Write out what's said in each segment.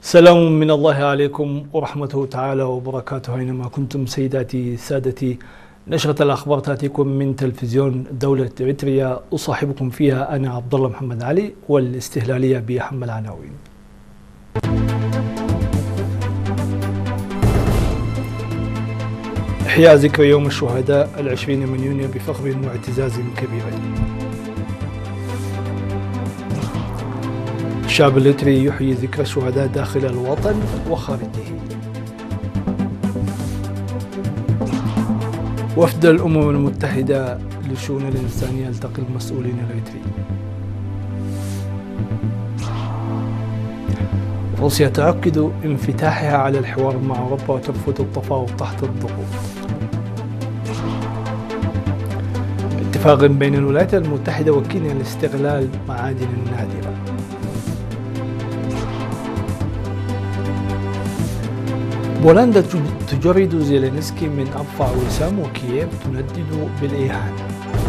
سلام من الله عليكم ورحمته تعالى وبركاته أينما كنتم سيداتي سادتي. نشرة الأخبار تأتيكم من تلفزيون دولة إريتريا، أصاحبكم فيها أنا عبد الله محمد علي، والاستهلالية بأهم العناوين. إحياء ذكرى يوم الشهداء 20 من يونيو بفخر واعتزاز كبير. الشعب الإريتري يحيي ذكرى الشهداء داخل الوطن وخارجه. وفد الأمم المتحدة للشؤون الإنسانية يلتقي المسؤولين الإريتريين. روسيا تؤكد انفتاحها على الحوار مع أوروبا وترفض التفاوض تحت الضغوط. اتفاق بين الولايات المتحدة وكينيا لاستغلال معادن نادرة. بولندا تجرد زيلينسكي من أرفع وسام، وكييف تندد بالإهانة.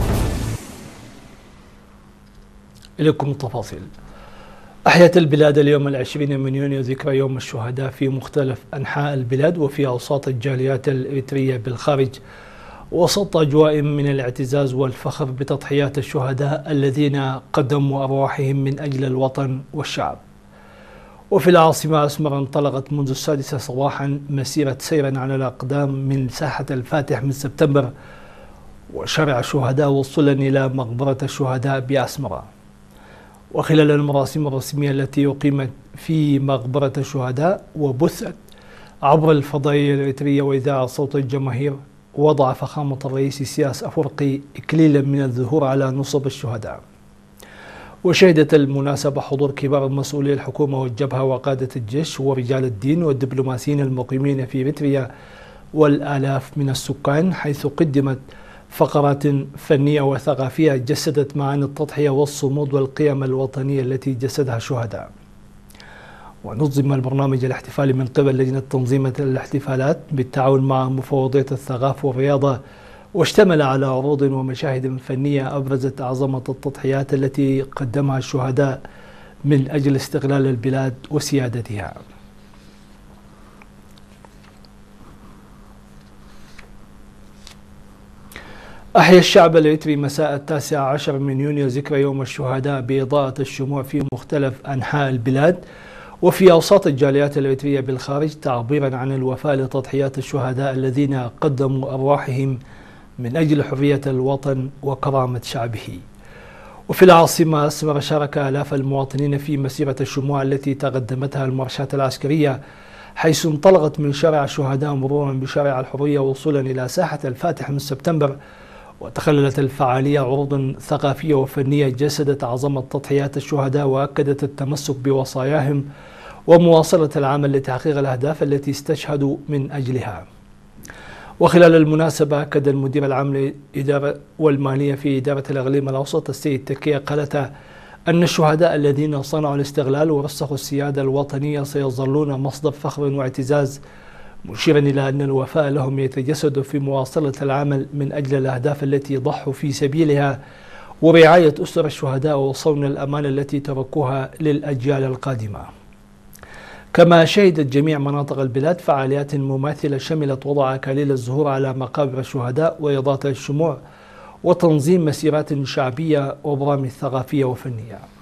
إليكم التفاصيل. أحيت البلاد اليوم 20 من يونيو ذكرى يوم الشهداء في مختلف أنحاء البلاد وفي أوساط الجاليات الإريترية بالخارج، وسط أجواء من الاعتزاز والفخر بتضحيات الشهداء الذين قدموا أرواحهم من أجل الوطن والشعب. وفي العاصمة أسمر انطلقت منذ 6 صباحا مسيرة سيرا على الأقدام من ساحة الفاتح من سبتمبر وشارع الشهداء وصولا إلى مقبرة الشهداء بأسمرة. وخلال المراسم الرسمية التي أقيمت في مقبرة الشهداء وبثت عبر الفضائية الإريترية وإذاعة صوت الجماهير، وضع فخامة الرئيس إسياس أفورقي إكليلا من الزهور على نصب الشهداء. وشهدت المناسبة حضور كبار مسؤولي الحكومة والجبهة وقادة الجيش ورجال الدين والدبلوماسيين المقيمين في إريتريا والآلاف من السكان، حيث قدمت فقرات فنية وثقافية جسدت معاني التضحية والصمود والقيم الوطنية التي جسدها الشهداء. ونظم البرنامج الاحتفالي من قبل لجنة تنظيم الاحتفالات بالتعاون مع مفوضية الثقافة والرياضة، واشتمل على عروض ومشاهد فنية أبرزت عظمة التضحيات التي قدمها الشهداء من أجل استقلال البلاد وسيادتها. أحيا الشعب الإريتري مساء 19 من يونيو ذكرى يوم الشهداء بإضاءة الشموع في مختلف أنحاء البلاد وفي أوساط الجاليات الإريترية بالخارج، تعبيرا عن الوفاء لتضحيات الشهداء الذين قدموا أرواحهم من أجل حرية الوطن وكرامة شعبه. وفي العاصمة أسمر شارك آلاف المواطنين في مسيرة الشموع التي تقدمتها المارشات العسكرية، حيث انطلقت من شارع الشهداء مرورا بشارع الحرية وصولا إلى ساحة الفاتح من سبتمبر. وتخللت الفعالية عروض ثقافية وفنية جسدت عظمة تضحيات الشهداء وأكدت التمسك بوصاياهم ومواصلة العمل لتحقيق الأهداف التي استشهدوا من أجلها. وخلال المناسبة أكد المدير العام للإدارة والمالية في إدارة الإقليم الأوسط السيد تكية قالتا أن الشهداء الذين صنعوا الاستغلال ورسخوا السيادة الوطنية سيظلون مصدر فخر واعتزاز، مشيرا إلى أن الوفاء لهم يتجسد في مواصلة العمل من أجل الأهداف التي ضحوا في سبيلها ورعاية أسر الشهداء وصون الأمانة التي تركوها للأجيال القادمة. كما شهدت جميع مناطق البلاد فعاليات مماثلة شملت وضع أكاليل الزهور على مقابر الشهداء وإضاءة الشموع وتنظيم مسيرات شعبية وبرامج ثقافية وفنية.